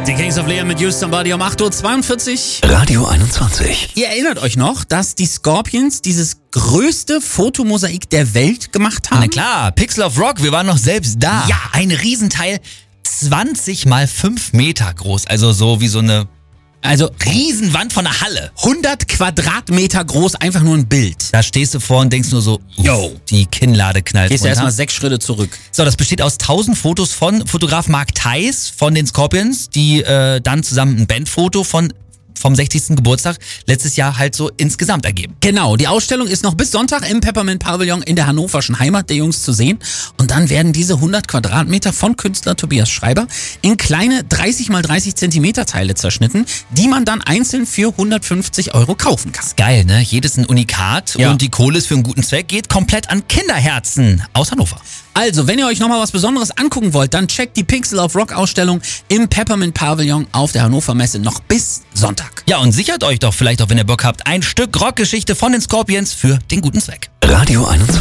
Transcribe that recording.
Die Kings of Leon mit You Somebody um 8:42 Uhr. Radio 21. Ihr erinnert euch noch, dass die Scorpions dieses größte Fotomosaik der Welt gemacht haben? Na klar, Pixel of Rock, wir waren noch selbst da. Ja. Ein Riesenteil, 20 mal 5 Meter groß, also so wie so eine Riesenwand von einer Halle. 100 Quadratmeter groß, einfach nur ein Bild. Da stehst du vor und denkst nur so, Yo. die Kinnlade knallt Gehst du runter. erstmal 6 Schritte zurück. So, das besteht aus 1000 Fotos von Fotograf Mark Theis von den Scorpions, die dann zusammen ein Bandfoto vom 60. Geburtstag letztes Jahr halt so insgesamt ergeben. Genau, die Ausstellung ist noch bis Sonntag im Peppermint Pavillon in der hannoverschen Heimat der Jungs zu sehen. Und dann werden diese 100 Quadratmeter von Künstler Tobias Schreiber in kleine 30 mal 30 Zentimeter Teile zerschnitten, die man dann einzeln für 150 € kaufen kann. Geil, ne? Jedes ein Unikat Ja. und die Kohle ist für einen guten Zweck, geht komplett an Kinderherzen aus Hannover. Also, wenn ihr euch nochmal was Besonderes angucken wollt, dann checkt die Pixel of Rock Ausstellung im Peppermint Pavillon auf der Hannover Messe noch bis Sonntag. Ja, und sichert euch doch vielleicht auch, wenn ihr Bock habt, ein Stück Rockgeschichte von den Scorpions für den guten Zweck. Radio 21.